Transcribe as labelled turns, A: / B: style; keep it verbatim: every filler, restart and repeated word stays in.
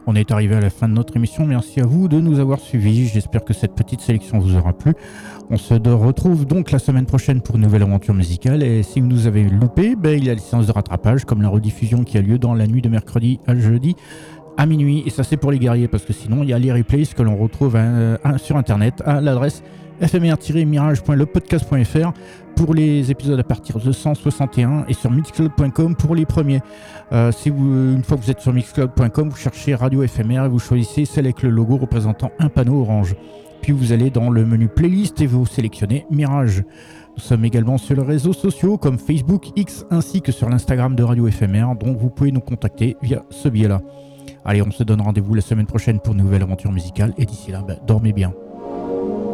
A: On est arrivé à la fin de notre émission. Merci à vous de nous avoir suivis. J'espère que cette petite sélection vous aura plu. On se retrouve donc la semaine prochaine pour une nouvelle aventure musicale. Et si vous nous avez loupé, ben, il y a les séances de rattrapage, comme la rediffusion qui a lieu dans la nuit de mercredi à jeudi à minuit. Et ça, c'est pour les guerriers, parce que sinon, il y a les replays que l'on retrouve à, à, sur Internet à l'adresse f m r tiret mirage point le podcast point f r pour les épisodes à partir de cent soixante et un et sur mixcloud point com pour les premiers. Euh, si vous, une fois que vous êtes sur mixcloud point com, vous cherchez Radio F M R et vous choisissez celle avec le logo représentant un panneau orange. Puis vous allez dans le menu playlist et vous sélectionnez Mirage. Nous sommes également sur les réseaux sociaux comme Facebook, X ainsi que sur l'Instagram de Radio F M R, donc vous pouvez nous contacter via ce biais-là. Allez, on se donne rendez-vous la semaine prochaine pour une nouvelle aventure musicale et d'ici là, bah, dormez bien.